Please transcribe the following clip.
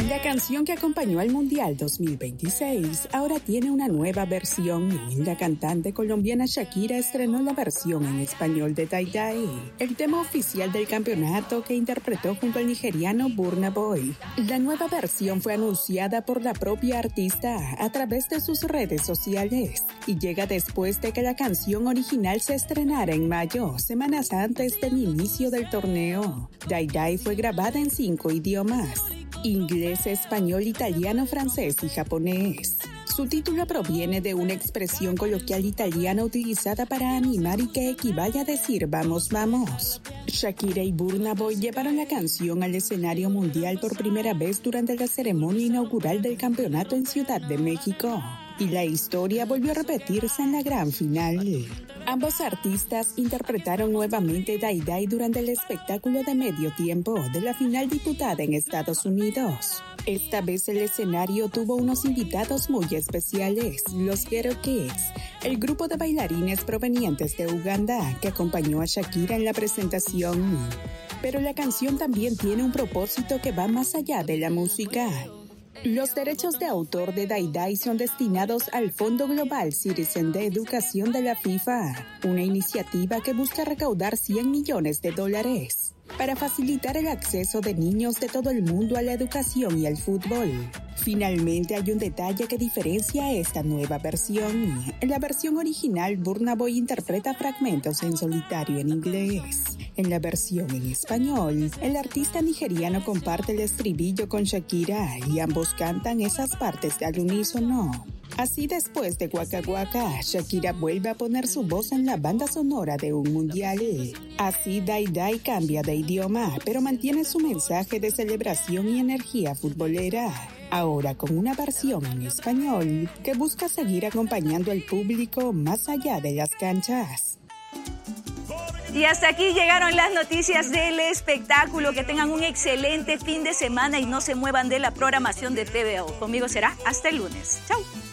La canción que acompañó al Mundial 2026 ahora tiene una nueva versión. La cantante colombiana Shakira estrenó la versión en español de Die Die, el tema oficial del campeonato que interpretó junto al nigeriano Burna Boy. La nueva versión fue anunciada por la propia artista a través de sus redes sociales y llega después de que la canción original se estrenara en mayo, semanas antes del inicio del torneo. Die Die fue grabada en 5 idiomas: inglés, español, italiano, francés y japonés. Su título proviene de una expresión coloquial italiana utilizada para animar y que equivale a decir vamos, vamos. Shakira y Burna Boy llevaron la canción al escenario mundial por primera vez durante la ceremonia inaugural del campeonato en Ciudad de México. Y la historia volvió a repetirse en la gran final. Ambos artistas interpretaron nuevamente Die Die durante el espectáculo de medio tiempo de la final disputada en Estados Unidos. Esta vez el escenario tuvo unos invitados muy especiales, los Ghetto Kids, el grupo de bailarines provenientes de Uganda que acompañó a Shakira en la presentación. Pero la canción también tiene un propósito que va más allá de la música. Los derechos de autor de Die Die son destinados al Fondo Global Citizen de Educación de la FIFA, una iniciativa que busca recaudar $100 millones para facilitar el acceso de niños de todo el mundo a la educación y al fútbol. Finalmente hay un detalle que diferencia esta nueva versión. En la versión original, Burna Boy interpreta fragmentos en solitario en inglés. En la versión en español, el artista nigeriano comparte el estribillo con Shakira y ambos cantan esas partes al unísono. Así, después de Waka Waka, Shakira vuelve a poner su voz en la banda sonora de un mundial. Así, Die Die cambia de idioma, pero mantiene su mensaje de celebración y energía futbolera. Ahora con una versión en español que busca seguir acompañando al público más allá de las canchas. Y hasta aquí llegaron las noticias del espectáculo. Que tengan un excelente fin de semana y no se muevan de la programación de TVO. Conmigo será hasta el lunes. Chau.